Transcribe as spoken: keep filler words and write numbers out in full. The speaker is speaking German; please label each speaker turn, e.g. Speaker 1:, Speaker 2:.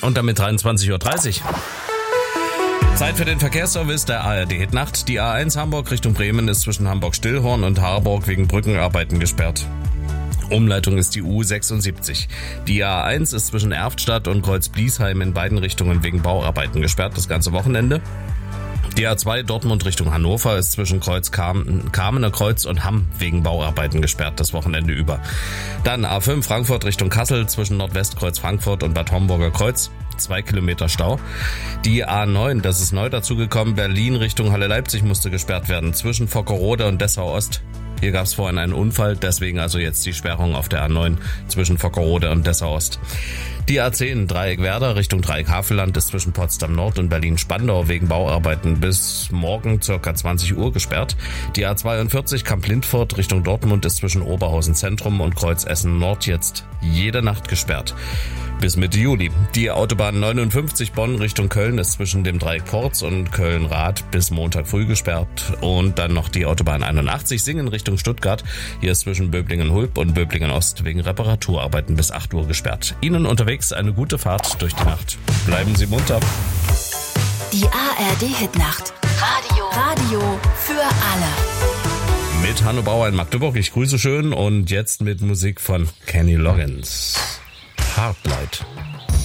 Speaker 1: Und damit dreiundzwanzig Uhr dreißig. Zeit für den Verkehrsservice der A R D Hitnacht. Die A eins Hamburg Richtung Bremen ist zwischen Hamburg-Stillhorn und Harburg wegen Brückenarbeiten gesperrt. Umleitung ist die U sechsundsiebzig. Die A eins ist zwischen Erftstadt und Kreuz-Bliesheim in beiden Richtungen wegen Bauarbeiten gesperrt, das ganze Wochenende. Die A zwei Dortmund Richtung Hannover ist zwischen Kreuz Kamener Kreuz und Hamm wegen Bauarbeiten gesperrt, das Wochenende über. Dann A fünf Frankfurt Richtung Kassel zwischen Nordwestkreuz Frankfurt und Bad Homburger Kreuz. Zwei Kilometer Stau. Die A neun, das ist neu dazugekommen, Berlin Richtung Halle Leipzig musste gesperrt werden, zwischen Vockerode und Dessau Ost. Hier gab es vorhin einen Unfall, deswegen also jetzt die Sperrung auf der A neun zwischen Vockerode und Dessau Ost. Die A zehn Dreieck Werder Richtung Dreieck Havelland ist zwischen Potsdam Nord und Berlin Spandau wegen Bauarbeiten bis morgen ca. zwanzig Uhr gesperrt. Die A zweiundvierzig Kamp Lindfort Richtung Dortmund ist zwischen Oberhausen Zentrum und Kreuz Essen Nord jetzt jede Nacht gesperrt. Bis Mitte Juli. Die Autobahn neunundfünfzig Bonn Richtung Köln ist zwischen dem Dreieck Porz und Köln-Rath bis Montag früh gesperrt. Und dann noch die Autobahn einundachtzig Singen Richtung Stuttgart. Hier ist zwischen Böblingen-Hulp und Böblingen-Ost wegen Reparaturarbeiten bis acht Uhr gesperrt. Ihnen unterwegs eine gute Fahrt durch die Nacht. Bleiben Sie munter.
Speaker 2: Die A R D Hitnacht. Radio. Radio für alle.
Speaker 1: Mit Hanno Bauer in Magdeburg. Ich grüße schön und jetzt mit Musik von Kenny Loggins. Heartlight.